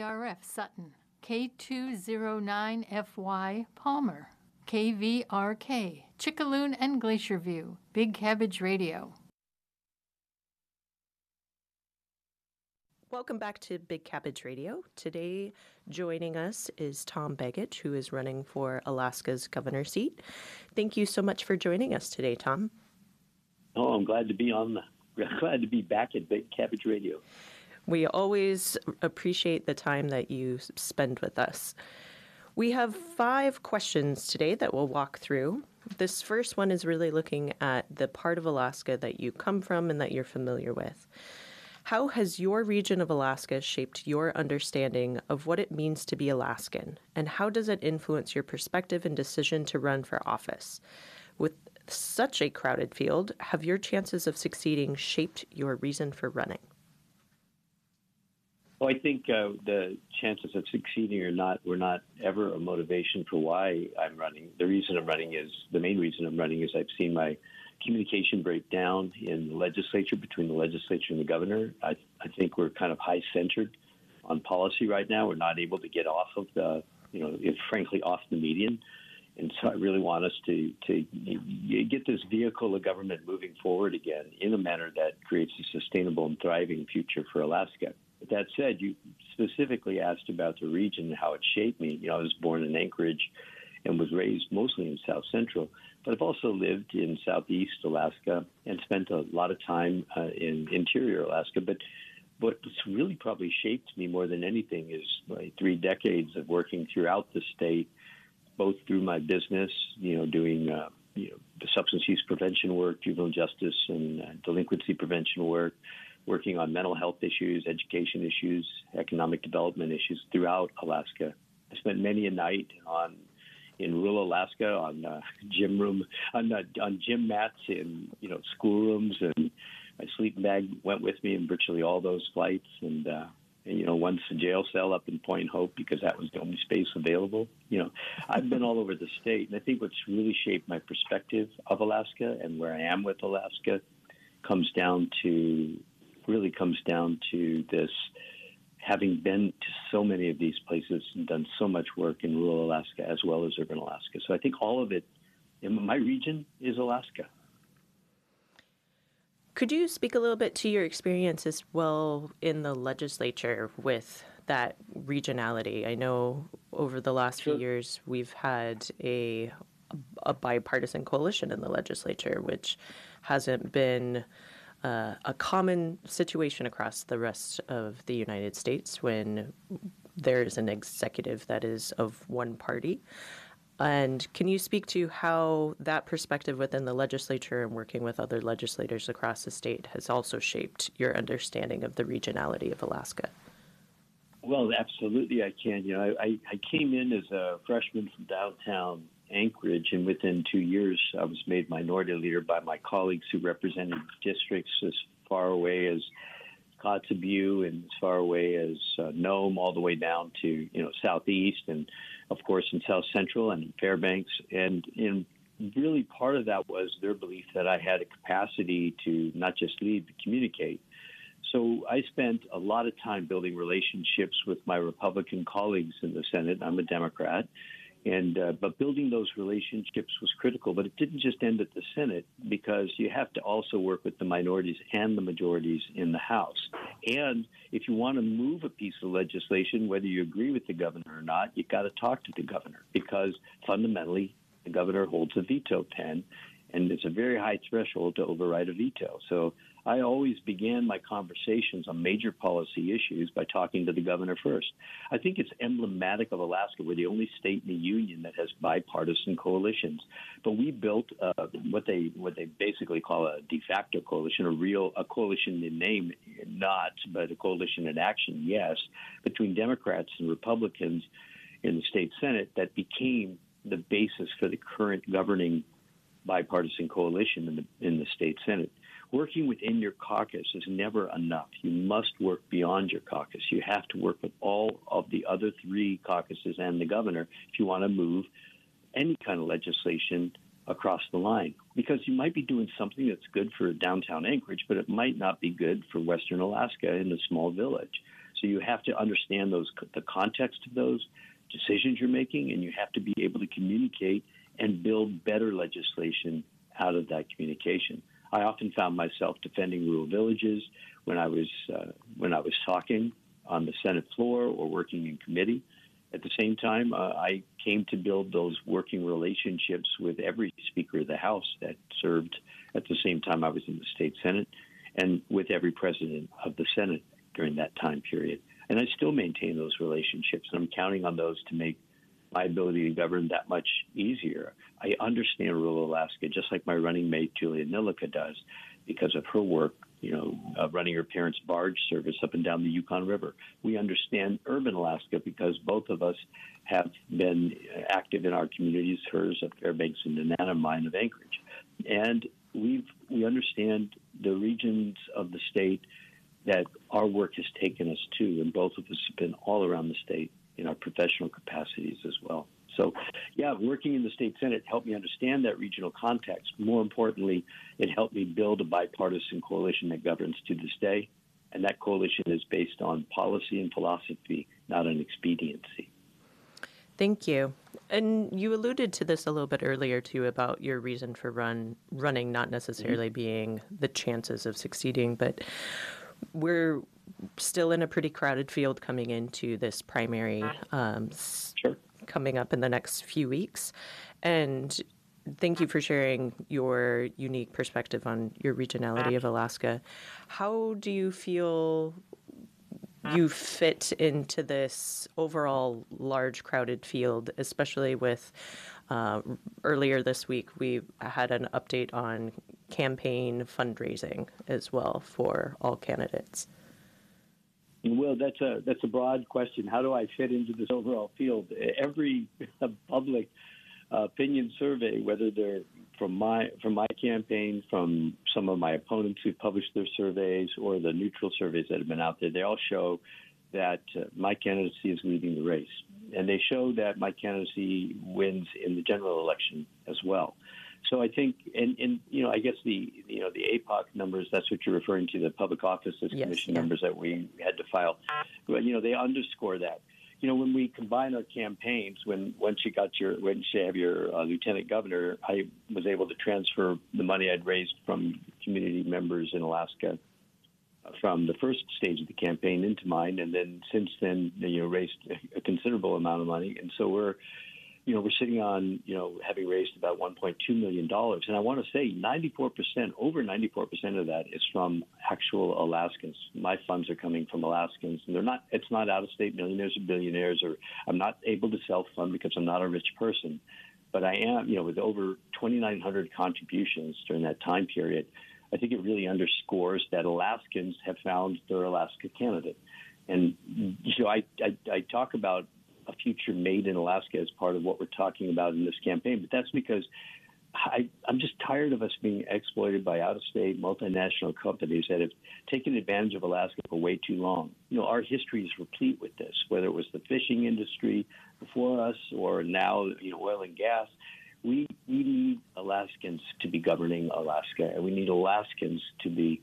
KVRF Sutton, K209FY Palmer, KVRK Chickaloon and Glacier View, Big Cabbage Radio. Welcome back to Big Cabbage Radio. Today, joining us is Tom Begich, who is running for Alaska's governor seat. Thank you so much for joining us today, Tom. Oh, I'm glad to be glad to be back at Big Cabbage Radio. We always appreciate the time that you spend with us. We have 5 questions today that we'll walk through. This first one is really looking at the part of Alaska that you come from and that you're familiar with. How has your region of Alaska shaped your understanding of what it means to be Alaskan, and how does it influence your perspective and decision to run for office? With such a crowded field, have your chances of succeeding shaped your reason for running? Well, I think the chances of succeeding or not were not ever a motivation for why I'm running. The main reason I'm running is I've seen my communication break down in the legislature, between the legislature and the governor. I think we're kind of high-centered on policy right now. We're not able to get off of frankly, off the median. And so I really want us to get this vehicle of government moving forward again in a manner that creates a sustainable and thriving future for Alaska. But that said, you specifically asked about the region and how it shaped me. I was born in Anchorage and was raised mostly in South Central, but I've also lived in Southeast Alaska and spent a lot of time in interior Alaska. But what's really probably shaped me more than anything is my 3 decades of working throughout the state, both through my business, doing the substance use prevention work, juvenile justice and delinquency prevention work, working on mental health issues, education issues, economic development issues throughout Alaska. I spent many a night in rural Alaska on gym mats in schoolrooms, and my sleeping bag went with me in virtually all those flights, and once a jail cell up in Point Hope because that was the only space available. I've been all over the state, and I think what's really shaped my perspective of Alaska and where I am with Alaska comes down to this. Having been to so many of these places and done so much work in rural Alaska as well as urban Alaska. So I think all of it in my region is Alaska. Could you speak a little bit to your experience as well in the legislature with that regionality? I know over the last few years we've had a bipartisan coalition in the legislature, which hasn't been a common situation across the rest of the United States when there is an executive that is of one party. And can you speak to how that perspective within the legislature and working with other legislators across the state has also shaped your understanding of the regionality of Alaska? Well, absolutely I can. I came in as a freshman from downtown Anchorage, and within 2 years, I was made minority leader by my colleagues who represented districts as far away as Kotzebue and as far away as Nome, all the way down to Southeast, and of course in South Central and in Fairbanks. And really part of that was their belief that I had a capacity to not just lead but communicate. So I spent a lot of time building relationships with my Republican colleagues in the Senate. I'm a Democrat. But building those relationships was critical. But it didn't just end at the Senate, because you have to also work with the minorities and the majorities in the House. And if you want to move a piece of legislation, whether you agree with the governor or not, you've got to talk to the governor, because fundamentally the governor holds a veto pen, and it's a very high threshold to override a veto. So I always began my conversations on major policy issues by talking to the governor first. I think it's emblematic of Alaska. We're the only state in the union that has bipartisan coalitions. But we built what they basically call a de facto coalition, a coalition in name not, but a coalition in action, yes, between Democrats and Republicans in the state Senate that became the basis for the current governing bipartisan coalition in the state Senate. Working within your caucus is never enough. You must work beyond your caucus. You have to work with all of the other 3 caucuses and the governor if you want to move any kind of legislation across the line. Because you might be doing something that's good for downtown Anchorage, but it might not be good for Western Alaska in a small village. So you have to understand the context of those decisions you're making, and you have to be able to communicate and build better legislation out of that communication. I often found myself defending rural villages when I was talking on the Senate floor or working in committee. At the same time, I came to build those working relationships with every Speaker of the House that served at the same time I was in the state Senate, and with every President of the Senate during that time period. And I still maintain those relationships, and I'm counting on those to make my ability to govern that much easier. I understand rural Alaska just like my running mate, Julia Nilica, does because of her work, running her parents' barge service up and down the Yukon River. We understand urban Alaska because both of us have been active in our communities, hers of Fairbanks and Nenana, mine of Anchorage. And we understand the regions of the state that our work has taken us to, and both of us have been all around the state in our professional capacities as well. So, working in the state Senate helped me understand that regional context. More importantly, it helped me build a bipartisan coalition that governs to this day, and that coalition is based on policy and philosophy, not on expediency. Thank you. And you alluded to this a little bit earlier, too, about your reason for running not necessarily being the chances of succeeding, but we're still in a pretty crowded field coming into this primary coming up in the next few weeks. And thank you for sharing your unique perspective on your regionality of Alaska. How do you feel you fit into this overall large crowded field, especially with earlier this week we had an update on campaign fundraising as well for all candidates? Well, that's a broad question. How do I fit into this overall field? Every public opinion survey, whether they're from my campaign, from some of my opponents who've published their surveys, or the neutral surveys that have been out there, they all show that my candidacy is leading the race. And they show that my candidacy wins in the general election as well. So I think, and I guess the APOC numbers, that's what you're referring to, the Public Offices Commission numbers that we had to file. But, they underscore that. When we combine our campaigns, once you have your lieutenant governor, I was able to transfer the money I'd raised from community members in Alaska from the first stage of the campaign into mine, and then since then, raised a considerable amount of money, and so we're sitting on, having raised about $1.2 million. And I want to say over 94% of that is from actual Alaskans. My funds are coming from Alaskans. And it's not out-of-state millionaires or billionaires, or I'm not able to self-fund because I'm not a rich person. But I am, with over 2,900 contributions during that time period, I think it really underscores that Alaskans have found their Alaska candidate. And, I talk about a future made in Alaska as part of what we're talking about in this campaign. But that's because I'm just tired of us being exploited by out-of-state multinational companies that have taken advantage of Alaska for way too long. Our history is replete with this, whether it was the fishing industry before us or now, oil and gas. We need Alaskans to be governing Alaska, and we need Alaskans to be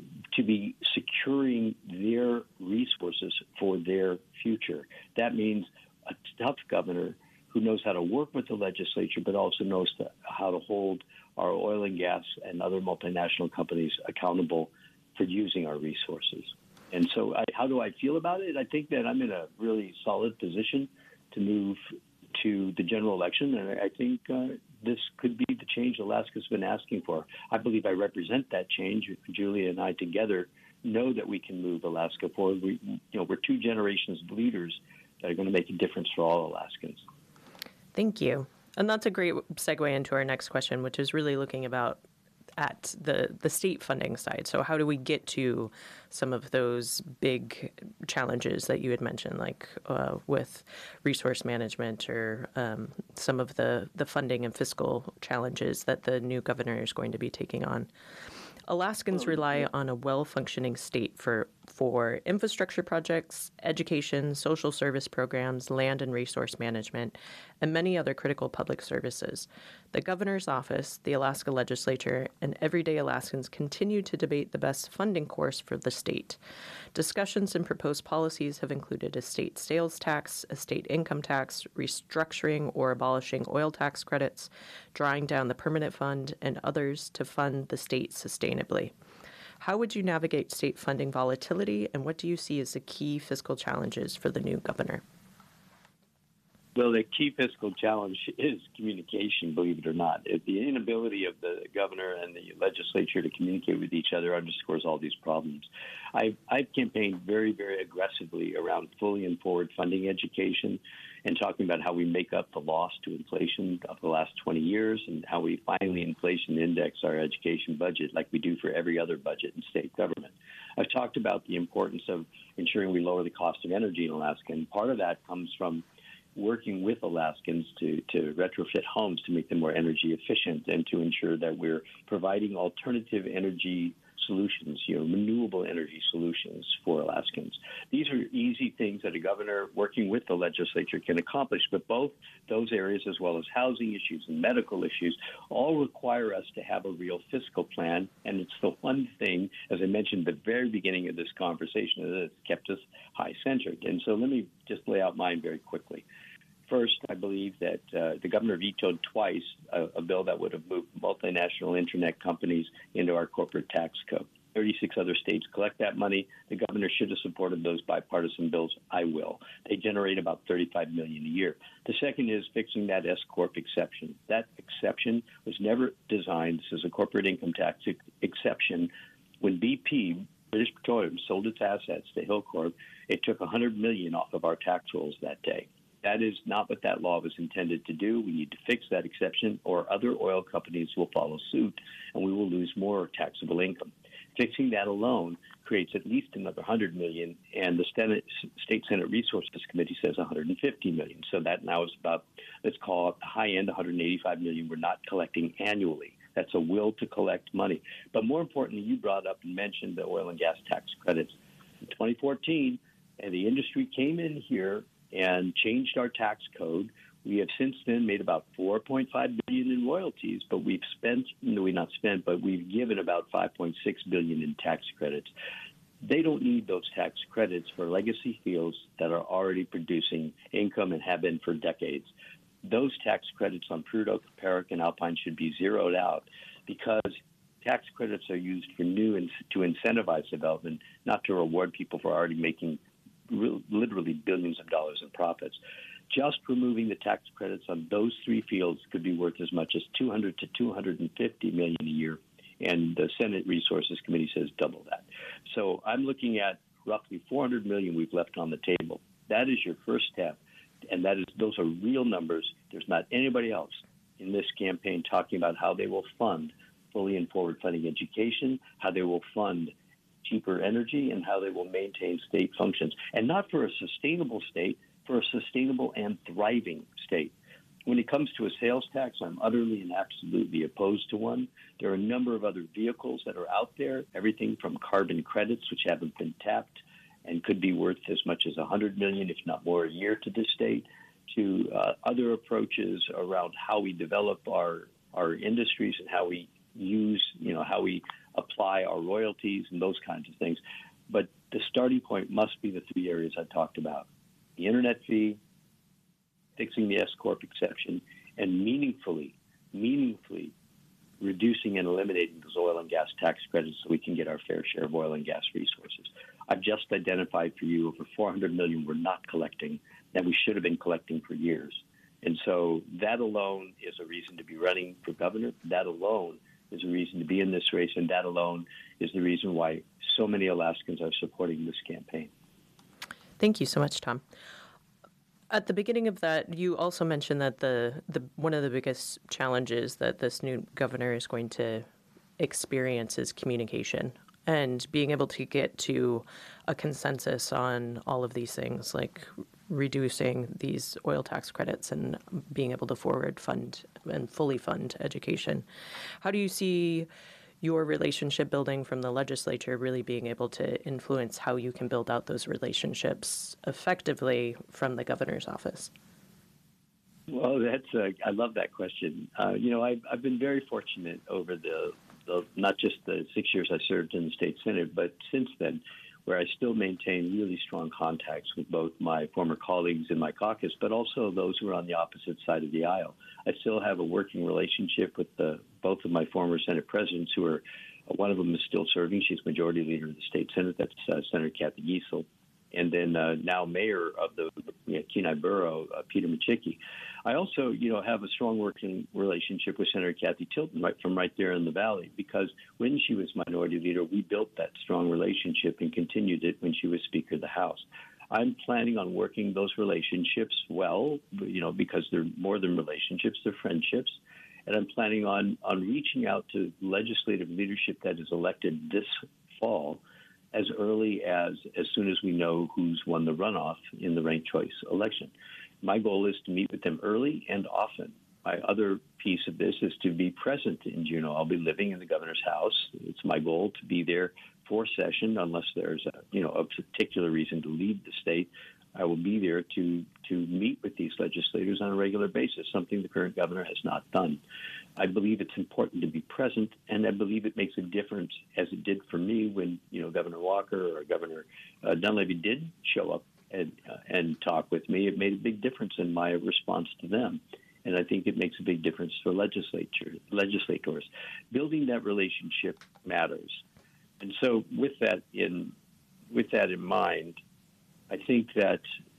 securing their resources for their future. That means a tough governor who knows how to work with the legislature, but also knows how to hold our oil and gas and other multinational companies accountable for using our resources. And so how do I feel about it? I think that I'm in a really solid position to move to the general election, and I think this could be the change Alaska's been asking for. I believe I represent that change. Julia and I together know that we can move Alaska forward. We're two generations of leaders that are going to make a difference for all Alaskans. Thank you. And that's a great segue into our next question, which is really looking at the state funding side. So how do we get to some of those big challenges that you had mentioned, like with resource management or some of the funding and fiscal challenges that the new governor is going to be taking on? Alaskans rely on a well-functioning state for infrastructure projects, education, social service programs, land and resource management, and many other critical public services. The governor's office, the Alaska legislature, and everyday Alaskans continue to debate the best funding course for the state. Discussions and proposed policies have included a state sales tax, a state income tax, restructuring or abolishing oil tax credits, drawing down the permanent fund, and others to fund the state sustainably. How would you navigate state funding volatility, and what do you see as the key fiscal challenges for the new governor? Well, the key fiscal challenge is communication, believe it or not. The inability of the governor and the legislature to communicate with each other underscores all these problems. I've campaigned very, very aggressively around fully and forward funding education and talking about how we make up the loss to inflation of the last 20 years and how we finally inflation index our education budget like we do for every other budget in state government. I've talked about the importance of ensuring we lower the cost of energy in Alaska, and part of that comes from working with Alaskans to retrofit homes to make them more energy efficient and to ensure that we're providing alternative energy solutions, renewable energy solutions for Alaskans. These are easy things that a governor working with the legislature can accomplish, but both those areas, as well as housing issues and medical issues, all require us to have a real fiscal plan, and it's the one thing, as I mentioned at the very beginning of this conversation, that has kept us high-centered. And so let me just lay out mine very quickly. First, I believe that the governor vetoed twice a bill that would have moved multinational internet companies into our corporate tax code. 36 other states collect that money. The governor should have supported those bipartisan bills. I will. They generate about $35 million a year. The second is fixing that S-corp exception. That exception was never designed. This is a corporate income tax exception. When BP, British Petroleum, sold its assets to Hilcorp, it took $100 million off of our tax rolls that day. That is not what that law was intended to do. We need to fix that exception, or other oil companies will follow suit, and we will lose more taxable income. Fixing that alone creates at least another $100 million, and the State Senate Resources Committee says $150 million. So that now is about, let's call it the high end, $185 million we're not collecting annually. That's a will to collect money. But more importantly, you brought up and mentioned the oil and gas tax credits. In 2014, and the industry came in here and changed our tax code. We have since then made about $4.5 billion in royalties, but we've given about $5.6 billion in tax credits. They don't need those tax credits for legacy fields that are already producing income and have been for decades. Those tax credits on Pruitt, Oak, Parrot, and Alpine should be zeroed out because tax credits are used for new and to incentivize development, not to reward people for already making literally billions of dollars in profits. Just removing the tax credits on those three fields could be worth as much as $200 to $250 million a year, and the Senate Resources Committee says double that. So I'm looking at roughly $400 million we've left on the table. That is your first step, and those are real numbers. There's not anybody else in this campaign talking about how they will fund fully and forward funding education, how they will fund cheaper energy, and how they will maintain state functions. And not for a sustainable state, for a sustainable and thriving state. When it comes to a sales tax, I'm utterly and absolutely opposed to one. There are a number of other vehicles that are out there, everything from carbon credits, which haven't been tapped and could be worth as much as $100 million, if not more, a year to the state, to other approaches around how we develop our industries and how we use, how we apply our royalties and those kinds of things. But the starting point must be the three areas I talked about: the internet fee, fixing the S-corp exception, and meaningfully reducing and eliminating those oil and gas tax credits so we can get our fair share of oil and gas resources. I've just identified for you over $400 million we're not collecting that we should have been collecting for years. And so that alone is a reason to be running for governor. That alone is a reason to be in this race, and that alone is the reason why so many Alaskans are supporting this campaign. Thank you so much, Tom. At the beginning of that, you also mentioned that the one of the biggest challenges that this new governor is going to experience is communication and being able to get to a consensus on all of these things, like reducing these oil tax credits and being able to forward fund and fully fund education. How do you see your relationship building from the legislature really being able to influence how you can build out those relationships effectively from the governor's office? Well, I love that question. I've been very fortunate over the not just the 6 years I served in the state senate, but since then, where I still maintain really strong contacts with both my former colleagues in my caucus, but also those who are on the opposite side of the aisle. I still have a working relationship with both of my former Senate presidents, who are, one of them is still serving. She's majority leader of the state Senate. That's Senator Kathy Giessel. And then now mayor of the Kenai Borough, Peter Micciche. I also, have a strong working relationship with Senator Kathy Tilton from right there in the Valley, because when she was minority leader, we built that strong relationship and continued it when she was Speaker of the House. I'm planning on working those relationships well, because they're more than relationships, they're friendships. And I'm planning on reaching out to legislative leadership that is elected this fall, as early as soon as we know who's won the runoff in the ranked choice election. My goal is to meet with them early and often. My other piece of this is to be present in Juneau. I'll be living in the governor's house. It's my goal to be there for session, unless there's a particular reason to leave the state. I will be there to meet with these legislators on a regular basis, something the current governor has not done. I believe it's important to be present, and I believe it makes a difference, as it did for me when Governor Walker or Governor Dunleavy did show up and talk with me. It made a big difference in my response to them, and I think it makes a big difference for legislators. Building that relationship matters, and so with that in mind, I think that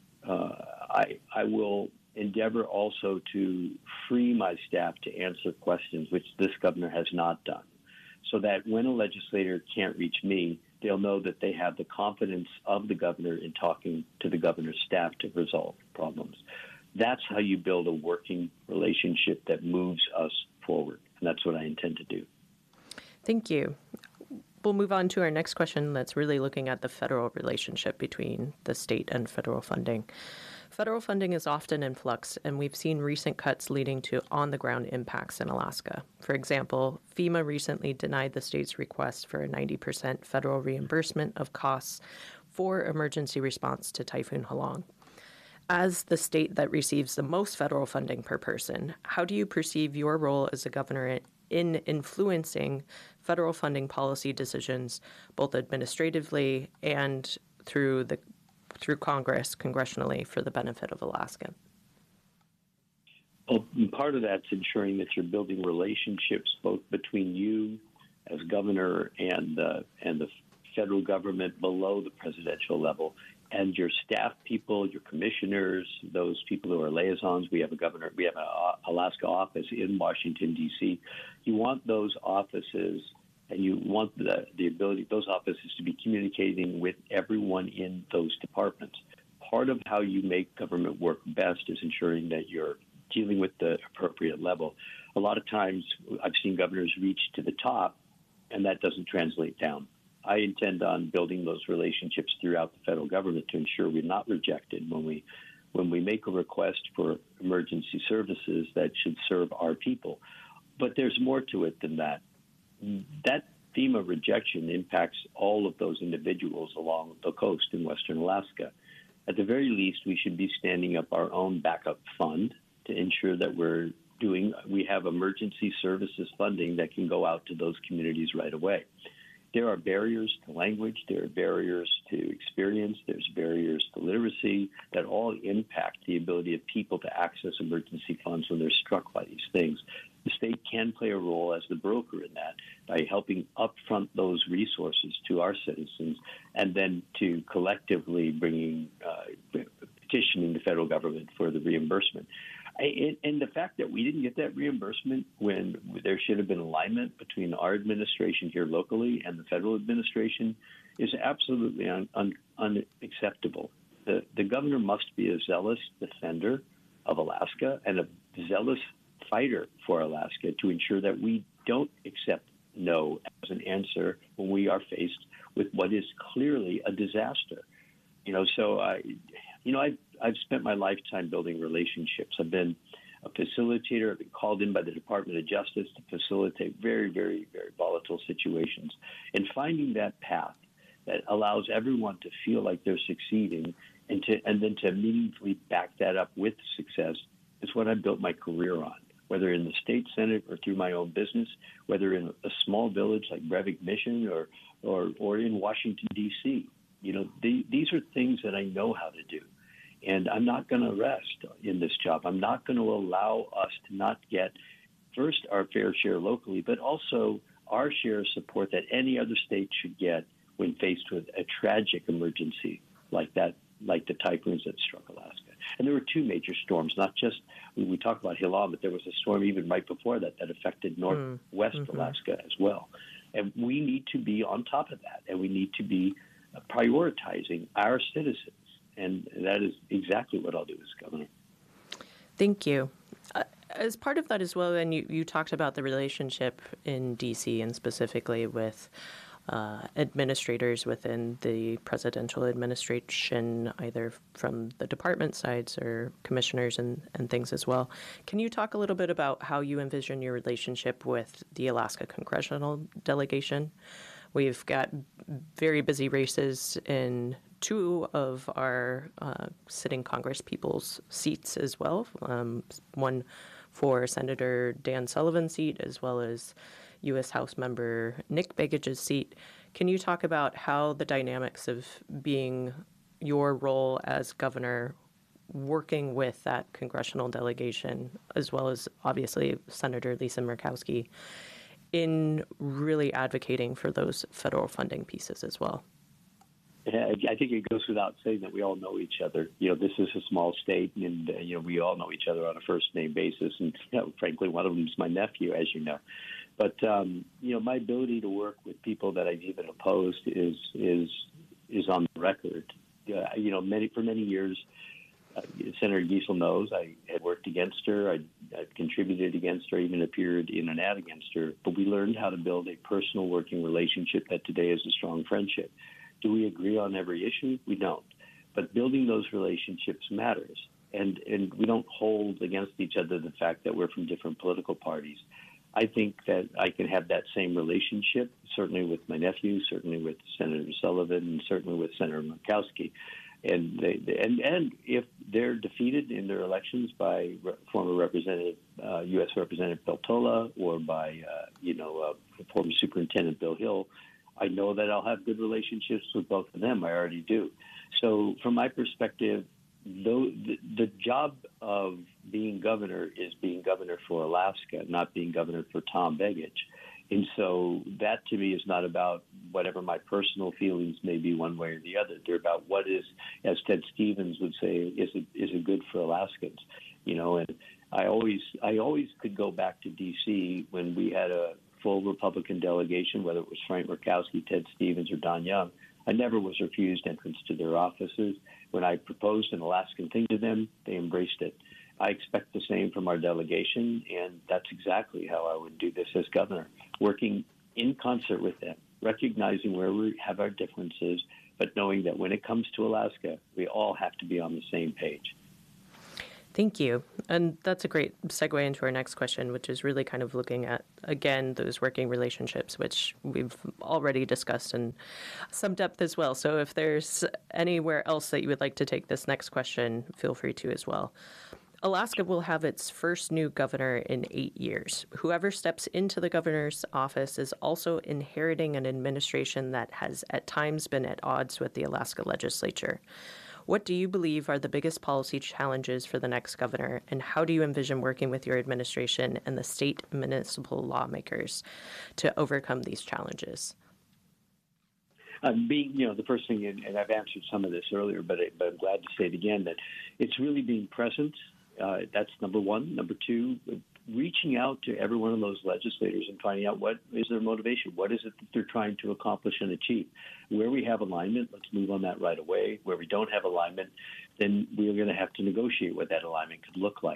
I will endeavor also to free my staff to answer questions, which this governor has not done, so that when a legislator can't reach me, they'll know that they have the confidence of the governor in talking to the governor's staff to resolve problems. That's how you build a working relationship that moves us forward, and that's what I intend to do. Thank you. We'll move on to our next question that's really looking at the federal relationship between the state and federal funding. Federal funding is often in flux, and we've seen recent cuts leading to on-the-ground impacts in Alaska. For example, FEMA recently denied the state's request for a 90% federal reimbursement of costs for emergency response to Typhoon Halong. As the state that receives the most federal funding per person, how do you perceive your role as a governor in influencing federal funding policy decisions, both administratively and through Congress, congressionally, for the benefit of Alaska? Well, part of that's ensuring that you're building relationships both between you as governor and the federal government below the presidential level, and your staff people, your commissioners, those people who are liaisons. We have an Alaska office in Washington, D.C. You want those offices, and you want the ability of those offices to be communicating with everyone in those departments. Part of how you make government work best is ensuring that you're dealing with the appropriate level. A lot of times I've seen governors reach to the top, and that doesn't translate down. I intend on building those relationships throughout the federal government to ensure we're not rejected when we make a request for emergency services that should serve our people. But there's more to it than that. That FEMA rejection impacts all of those individuals along the coast in western Alaska. At the very least, we should be standing up our own backup fund to ensure that we have emergency services funding that can go out to those communities right away. There are barriers to language, there are barriers to experience, there's barriers to literacy that all impact the ability of people to access emergency funds when they're struck by these things. The state can play a role as the broker in that by helping upfront those resources to our citizens, and then to collectively petitioning the federal government for the reimbursement. And the fact that we didn't get that reimbursement when there should have been alignment between our administration here locally and the federal administration is absolutely unacceptable. The governor must be a zealous defender of Alaska and a zealous fighter for Alaska to ensure that we don't accept no as an answer when we are faced with what is clearly a disaster. I've spent my lifetime building relationships. I've been a facilitator. I've been called in by the Department of Justice to facilitate very, very, very volatile situations. And finding that path that allows everyone to feel like they're succeeding and then to meaningfully back that up with success is what I built my career on, whether in the state senate or through my own business, whether in a small village like Brevik Mission or in Washington, D.C. These are things that I know how to do. And I'm not going to rest in this job. I'm not going to allow us to not get, first, our fair share locally, but also our share of support that any other state should get when faced with a tragic emergency like the typhoons that struck Alaska. And there were two major storms, not just, we talked about Hilam, but there was a storm even right before that affected northwest Alaska as well. And we need to be on top of that, and we need to be prioritizing our citizens. And that is exactly what I'll do as governor. Thank you. As part of that as well, and you talked about the relationship in D.C. and specifically with administrators within the presidential administration, either from the department sides or commissioners and things as well. Can you talk a little bit about how you envision your relationship with the Alaska congressional delegation? We've got very busy races in two of our sitting Congress people's seats as well, one for Senator Dan Sullivan's seat as well as U.S. House member Nick Begich's seat. Can you talk about how the dynamics of being your role as governor, working with that congressional delegation, as well as obviously Senator Lisa Murkowski, in really advocating for those federal funding pieces as well? I think it goes without saying that we all know each other. This is a small state, and we all know each other on a first-name basis. And frankly, one of them is my nephew, as you know. But my ability to work with people that I've even opposed is on the record. For many years, Senator Giesel knows I had worked against her. I'd contributed against her, even appeared in an ad against her. But we learned how to build a personal working relationship that today is a strong friendship. Do we agree on every issue? We don't. But building those relationships matters. And we don't hold against each other the fact that we're from different political parties. I think that I can have that same relationship, certainly with my nephew, certainly with Senator Sullivan, and certainly with Senator Murkowski. And if they're defeated in their elections by former Representative, U.S. Representative Peltola, or by former Superintendent Bill Hill, I know that I'll have good relationships with both of them. I already do. So from my perspective, the job of being governor is being governor for Alaska, not being governor for Tom Begich. And so that to me is not about whatever my personal feelings may be one way or the other. They're about what is, as Ted Stevens would say, is it good for Alaskans? And I always could go back to D.C. when we had a full Republican delegation, whether it was Frank Murkowski, Ted Stevens, or Don Young. I never was refused entrance to their offices. When I proposed an Alaskan thing to them, they embraced it. I expect the same from our delegation, and that's exactly how I would do this as governor, working in concert with them, recognizing where we have our differences, but knowing that when it comes to Alaska, we all have to be on the same page. Thank you. And that's a great segue into our next question, which is really kind of looking at, again, those working relationships, which we've already discussed in some depth as well. So if there's anywhere else that you would like to take this next question, feel free to as well. Alaska will have its first new governor in 8 years. Whoever steps into the governor's office is also inheriting an administration that has at times been at odds with the Alaska legislature. What do you believe are the biggest policy challenges for the next governor, and how do you envision working with your administration and the state municipal lawmakers to overcome these challenges? The first thing, and I've answered some of this earlier, but I'm glad to say it again, that it's really being present. That's number one. Number two, reaching out to every one of those legislators and finding out what is their motivation. What is it that they're trying to accomplish and achieve? Where we have alignment, let's move on that right away. Where we don't have alignment, then we're going to have to negotiate what that alignment could look like.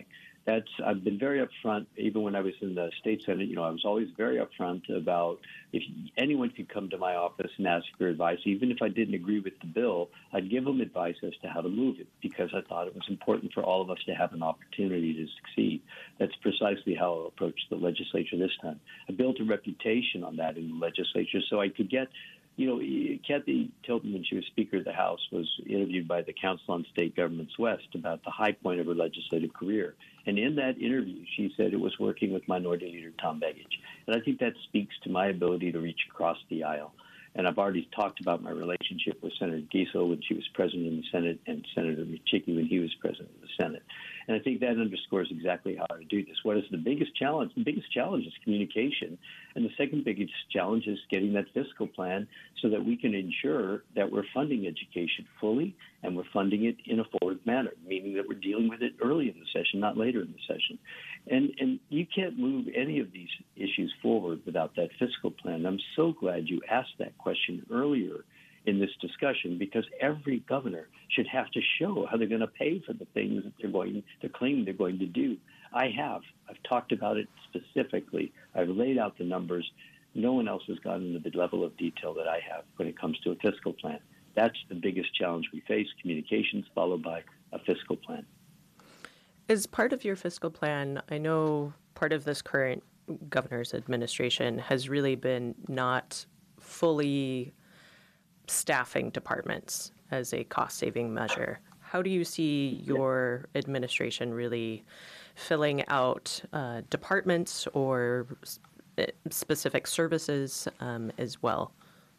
I've been very upfront, even when I was in the state senate. I was always very upfront about if anyone could come to my office and ask for advice, even if I didn't agree with the bill, I'd give them advice as to how to move it, because I thought it was important for all of us to have an opportunity to succeed. That's precisely how I approached the legislature this time. I built a reputation on that in the legislature, so I could get. Kathy Tilton, when she was Speaker of the House, was interviewed by the Council on State Governments West about the high point of her legislative career. And in that interview, she said it was working with Minority Leader Tom Begich. And I think that speaks to my ability to reach across the aisle. And I've already talked about my relationship with Senator Giesel when she was president of the Senate and Senator Michicki when he was president of the Senate. And I think that underscores exactly how to do this. What is the biggest challenge? The biggest challenge is communication. And the second biggest challenge is getting that fiscal plan so that we can ensure that we're funding education fully and we're funding it in a forward manner, meaning that we're dealing with it early in the session, not later in the session. And you can't move any of these issues forward without that fiscal plan. I'm so glad you asked that question earlier in this discussion, because every governor should have to show how they're going to pay for the things that they're claiming they're going to do. I've talked about it specifically. I've laid out the numbers. No one else has gotten into the level of detail that I have when it comes to a fiscal plan. That's the biggest challenge we face: communications followed by a fiscal plan. As part of your fiscal plan, I know part of this current governor's administration has really been not fully staffing departments as a cost-saving measure. How do you see your administration really filling out departments or specific services as well?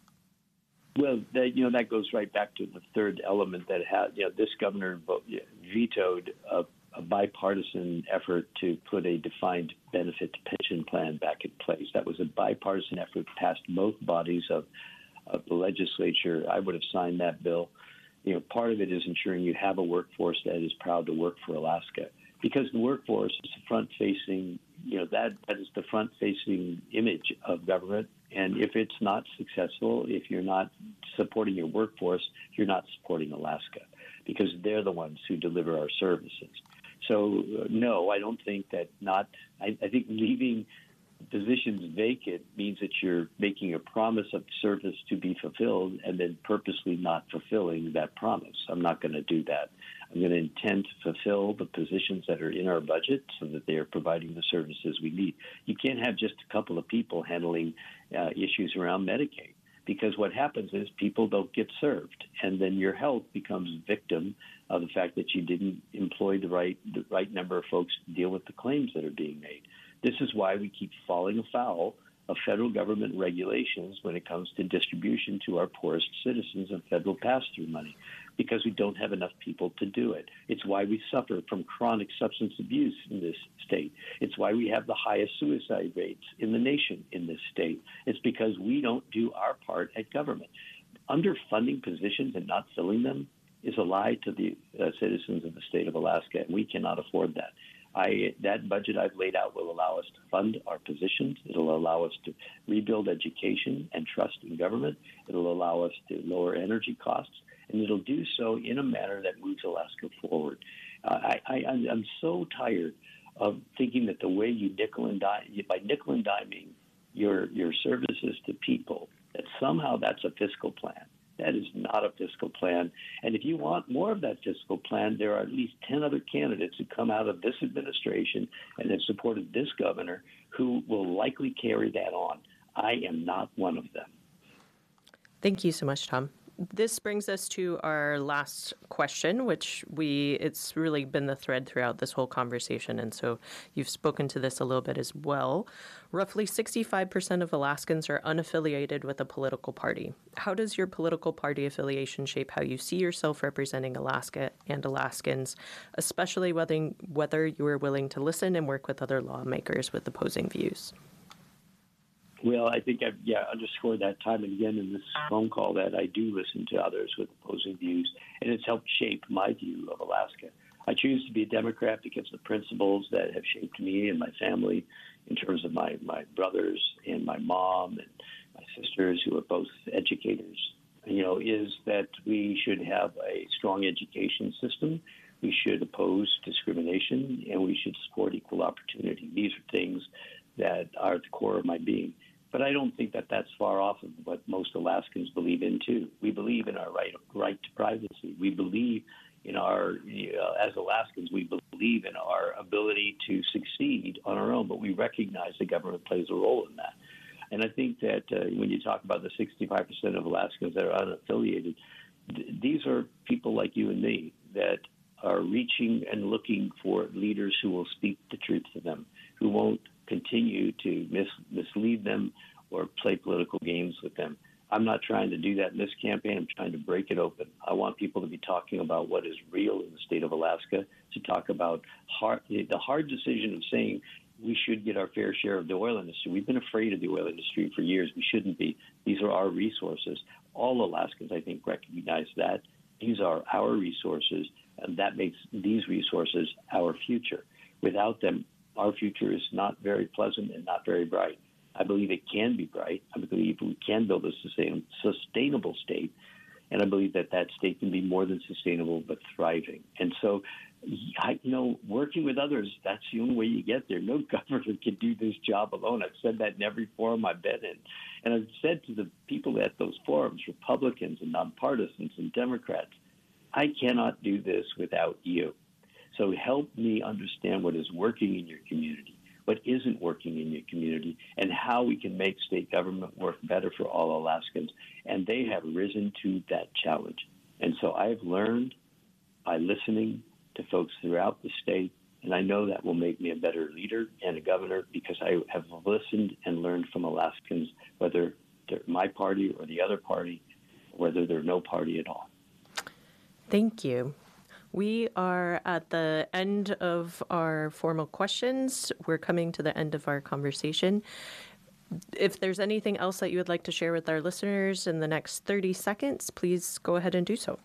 Well, that goes right back to the third element that this governor vetoed a bipartisan effort to put a defined benefit pension plan back in place. That was a bipartisan effort passed both bodies of the legislature. I would have signed that bill. Part of it is ensuring you have a workforce that is proud to work for Alaska, because the workforce is the front-facing, that is the front-facing image of government. And if it's not successful, if you're not supporting your workforce, you're not supporting Alaska, because they're the ones who deliver our services. So, no, I don't think that I think leaving positions vacant means that you're making a promise of service to be fulfilled and then purposely not fulfilling that promise. I'm not going to do that. I'm going to intend to fulfill the positions that are in our budget so that they are providing the services we need. You can't have just a couple of people handling issues around Medicaid, because what happens is people don't get served, and then your health becomes a victim of the fact that you didn't employ the right number of folks to deal with the claims that are being made. This is why we keep falling afoul of federal government regulations when it comes to distribution to our poorest citizens of federal pass-through money, because we don't have enough people to do it. It's why we suffer from chronic substance abuse in this state. It's why we have the highest suicide rates in the nation in this state. It's because we don't do our part at government. Underfunding positions and not filling them is a lie to the citizens of the state of Alaska, and we cannot afford that. That budget I've laid out will allow us to fund our positions. It'll allow us to rebuild education and trust in government. It'll allow us to lower energy costs, and it'll do so in a manner that moves Alaska forward. I'm so tired of thinking that the way you nickel and diming your services to people, that somehow that's a fiscal plan. That is not a fiscal plan. And if you want more of that fiscal plan, there are at least 10 other candidates who come out of this administration and have supported this governor who will likely carry that on. I am not one of them. Thank you so much, Tom. This brings us to our last question, which it's really been the thread throughout this whole conversation. And so you've spoken to this a little bit as well. Roughly 65% of Alaskans are unaffiliated with a political party. How does your political party affiliation shape how you see yourself representing Alaska and Alaskans, especially whether you are willing to listen and work with other lawmakers with opposing views? Well, I think I've underscored that time and again in this phone call that I do listen to others with opposing views, and it's helped shape my view of Alaska. I choose to be a Democrat because of the principles that have shaped me and my family in terms of my brothers and my mom and my sisters, who are both educators is that we should have a strong education system. We should oppose discrimination, and we should support equal opportunity. These are things that are at the core of my being. But I don't think that that's far off of what most Alaskans believe in, too. We believe in our right to privacy. We believe in as Alaskans, we believe in our ability to succeed on our own, but we recognize the government plays a role in that. And I think that when you talk about the 65% of Alaskans that are unaffiliated, these are people like you and me that are reaching and looking for leaders who will speak the truth to them, who won't continue to mislead them or play political games with them. I'm not trying to do that in this campaign. I'm trying to break it open. I want people to be talking about what is real in the state of Alaska, to talk about the hard decision of saying we should get our fair share of the oil industry. We've been afraid of the oil industry for years. We shouldn't be. These are our resources. All Alaskans, I think, recognize that. These are our resources, and that makes these resources our future. Without them, our future is not very pleasant and not very bright. I believe it can be bright. I believe we can build a sustainable state, and I believe that state can be more than sustainable but thriving. And so, working with others, that's the only way you get there. No government can do this job alone. I've said that in every forum I've been in. And I've said to the people at those forums, Republicans and nonpartisans and Democrats, I cannot do this without you. So help me understand what is working in your community, what isn't working in your community, and how we can make state government work better for all Alaskans. And they have risen to that challenge. And so I've learned by listening to folks throughout the state, and I know that will make me a better leader and a governor because I have listened and learned from Alaskans, whether they're my party or the other party, whether they're no party at all. Thank you. We are at the end of our formal questions. We're coming to the end of our conversation. If there's anything else that you would like to share with our listeners in the next 30 seconds, please go ahead and do so.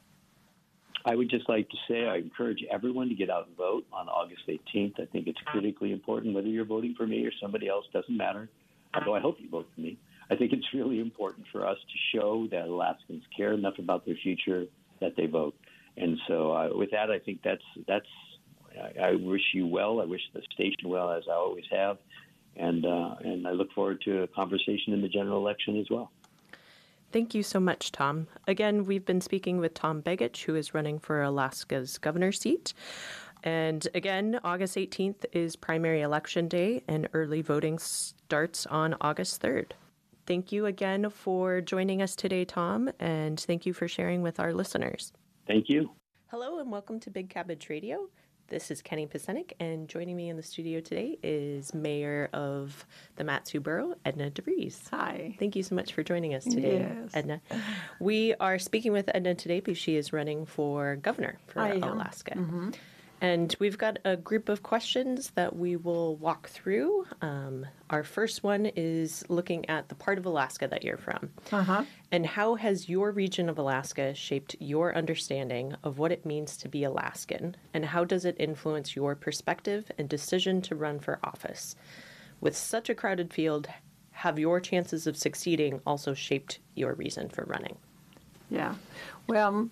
I would just like to say I encourage everyone to get out and vote on August 18th. I think it's critically important. Whether you're voting for me or somebody else, doesn't matter, although I hope you vote for me. I think it's really important for us to show that Alaskans care enough about their future that they vote. And so with that, I think that's. I wish you well. I wish the station well, as I always have. And I look forward to a conversation in the general election as well. Thank you so much, Tom. Again, we've been speaking with Tom Begich, who is running for Alaska's governor seat. And again, August 18th is primary election day, and early voting starts on August 3rd. Thank you again for joining us today, Tom, and thank you for sharing with our listeners. Thank you. Hello, and welcome to Big Cabbage Radio. This is Kenny Pasenik, and joining me in the studio today is Mayor of the Mat-Su Borough, Edna DeVries. Hi. Thank you so much for joining us today, Yes. Edna. We are speaking with Edna today because she is running for governor for Alaska. Mm-hmm. And we've got a group of questions that we will walk through. Our first one is looking at the part of Alaska that you're from. Uh-huh. And how has your region of Alaska shaped your understanding of what it means to be Alaskan? And how does it influence your perspective and decision to run for office? With such a crowded field, have your chances of succeeding also shaped your reason for running? Yeah. Well,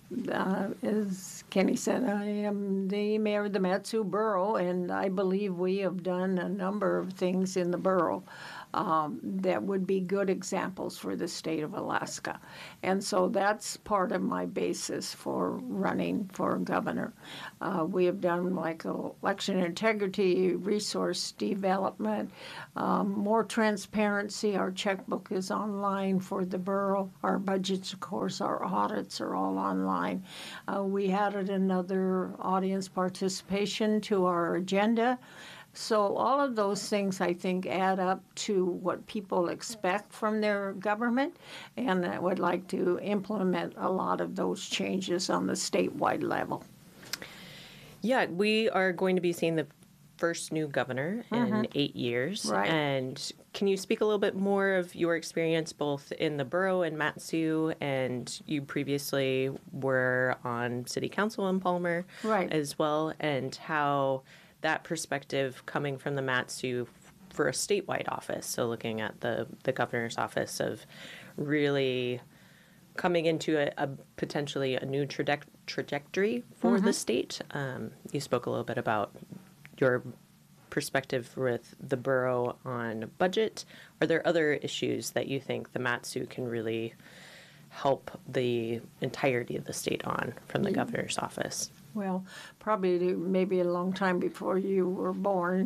as Kenny said, I am the mayor of the Mat-Su Borough, and I believe we have done a number of things in the borough that would be good examples for the state of Alaska. And so that's part of my basis for running for governor. We have done like election integrity, resource development, more transparency. Our checkbook is online for the borough. Our budgets, of course, our audits are all online. We added another audience participation to our agenda. So all of those things, I think, add up to what people expect from their government, and I would like to implement a lot of those changes on the statewide level. Yeah, we are going to be seeing the first new governor in 8 years. Right. And can you speak a little bit more of your experience both in the borough and Mat-Su, and you previously were on city council in Palmer as well, and how that perspective coming from the Mat-Su for a statewide office, so looking at the governor's office, of really coming into a potentially a new trajectory for the state. You spoke a little bit about your perspective with the borough on budget. Are there other issues that you think the Mat-Su can really help the entirety of the state on from the governor's office? Well, probably maybe a long time before you were born,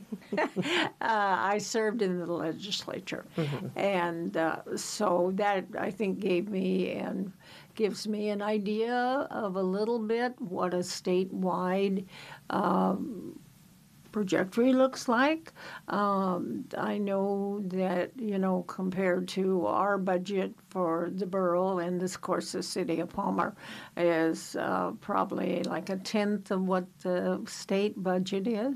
I served in the legislature. And so that, I think, gave me and gives me an idea of a little bit what a statewide trajectory looks like. I know that, compared to our budget for the borough, and this, of course, the city of Palmer is probably like a tenth of what the state budget is.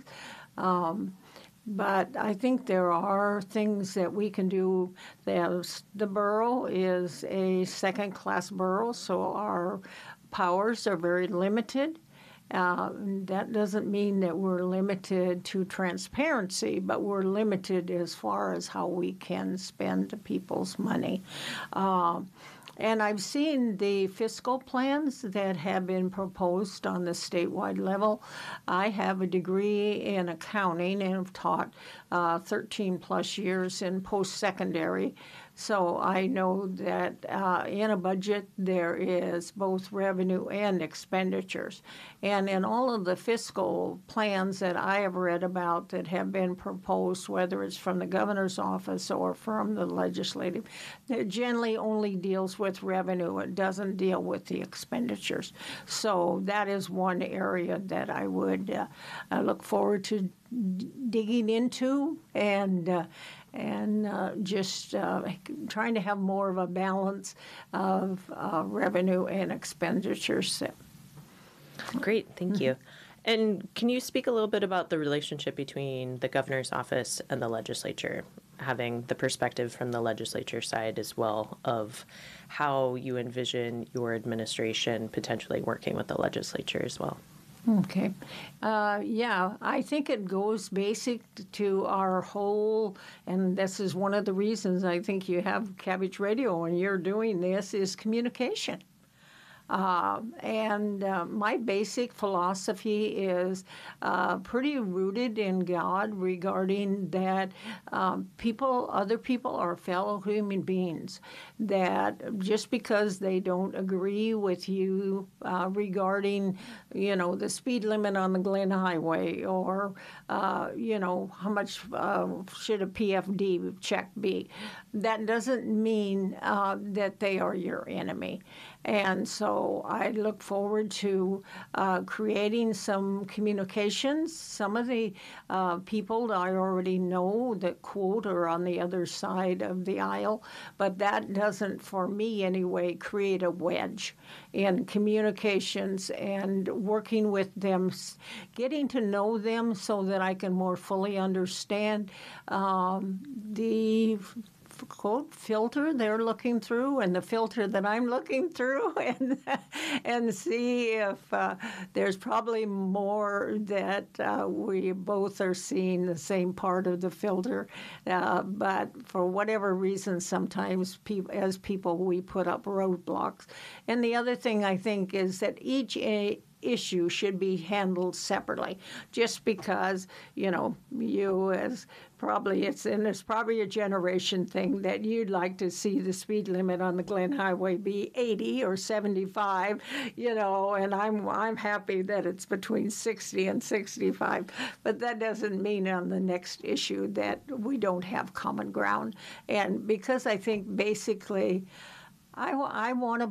But I think there are things that we can do. The borough is a second-class borough, so our powers are very limited. That doesn't mean that we're limited to transparency, but we're limited as far as how we can spend people's money. And I've seen the fiscal plans that have been proposed on the statewide level. I have a degree in accounting and have taught 13 plus years in post-secondary. So I know that in a budget there is both revenue and expenditures. And in all of the fiscal plans that I have read about that have been proposed, whether it's from the governor's office or from the legislative, it generally only deals with revenue. It doesn't deal with the expenditures. So that is one area that I would look forward to digging into and just trying to have more of a balance of revenue and expenditures. Great, thank you. And can you speak a little bit about the relationship between the governor's office and the legislature, having the perspective from the legislature side as well of how you envision your administration potentially working with the legislature as well? Okay. Yeah, I think it goes basic to our whole, and this is one of the reasons I think you have Cabbage Radio and you're doing this, is communication. And my basic philosophy is pretty rooted in God regarding that other people are fellow human beings, that just because they don't agree with you regarding, the speed limit on the Glen Highway or, how much should a PFD check be, that doesn't mean that they are your enemy. And so I look forward to creating some communications. Some of the people I already know that quote are on the other side of the aisle, but that doesn't, for me anyway, create a wedge in communications and working with them, getting to know them so that I can more fully understand the quote filter they're looking through and the filter that I'm looking through, and see if there's probably more that we both are seeing the same part of the filter, but for whatever reason sometimes as people we put up roadblocks. And the other thing I think is that each issue should be handled separately. Just because, you as probably it's probably a generation thing that you'd like to see the speed limit on the Glen Highway be 80 or 75, and I'm happy that it's between 60 and 65. But that doesn't mean on the next issue that we don't have common ground. And because I think basically I want to